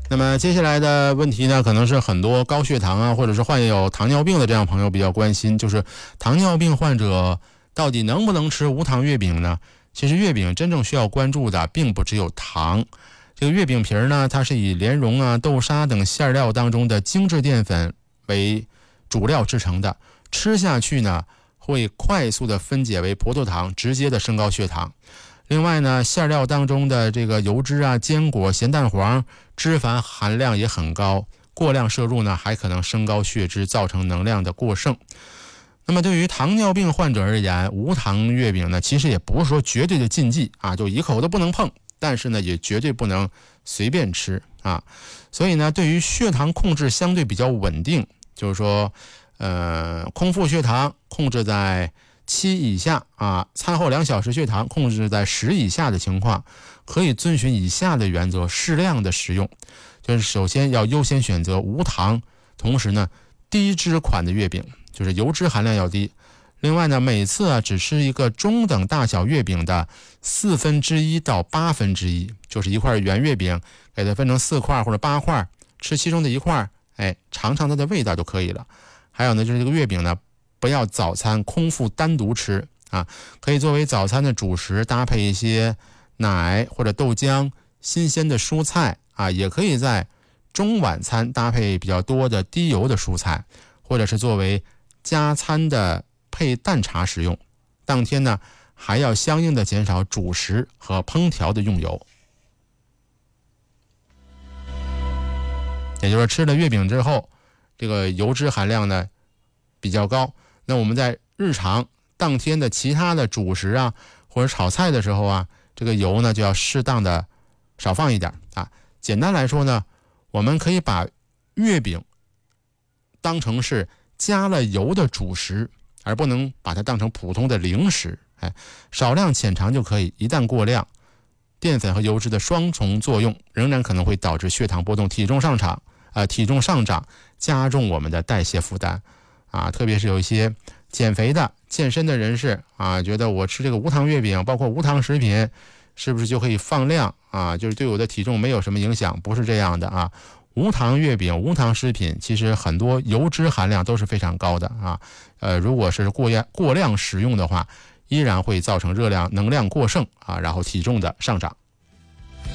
那么接下来的问题呢，可能是很多高血糖啊，或者是患有糖尿病的这样朋友比较关心，就是糖尿病患者到底能不能吃无糖月饼呢？其实月饼真正需要关注的并不只有糖，这个月饼皮呢，它是以莲蓉啊、豆沙等馅料当中的精致淀粉为主料制成的，吃下去呢会快速的分解为葡萄糖，直接的升高血糖。另外呢，馅料当中的这个油脂啊、坚果、咸蛋黄，脂肪含量也很高，过量摄入呢还可能升高血脂，造成能量的过剩。那么对于糖尿病患者而言，无糖月饼呢其实也不是说绝对的禁忌啊，就一口都不能碰，但是呢也绝对不能随便吃啊。所以呢，对于血糖控制相对比较稳定，就是说空腹血糖控制在7以下啊，餐后2小时血糖控制在10以下的情况，可以遵循以下的原则，适量的食用。就是首先要优先选择无糖，同时呢低脂款的月饼，就是油脂含量要低。另外呢，每次只吃一个中等大小月饼的1/4到1/8，就是一块圆月饼给它分成4块或者8块，吃其中的一块，尝尝它的味道就可以了。还有呢，就是这个月饼呢不要早餐空腹单独吃啊，可以作为早餐的主食，搭配一些奶或者豆浆、新鲜的蔬菜啊，也可以在中晚餐搭配比较多的低油的蔬菜，或者是作为加餐的配淡茶使用。当天呢，还要相应的减少主食和烹调的用油。也就是说，吃了月饼之后，这个油脂含量呢比较高。那我们在日常当天的其他的主食啊，或者炒菜的时候啊，这个油呢就要适当的少放一点啊。简单来说呢，我们可以把月饼当成是加了油的主食，而不能把它当成普通的零食。少量浅尝就可以，一旦过量，淀粉和油脂的双重作用仍然可能会导致血糖波动、体重上涨，加重我们的代谢负担啊。特别是有一些减肥的、健身的人士啊，觉得我吃这个无糖月饼，包括无糖食品，是不是就可以放量啊？就是对我的体重没有什么影响？不是这样的啊。无糖月饼、无糖食品，其实很多油脂含量都是非常高的啊。如果是过量食用的话，依然会造成能量过剩啊，然后体重的上涨。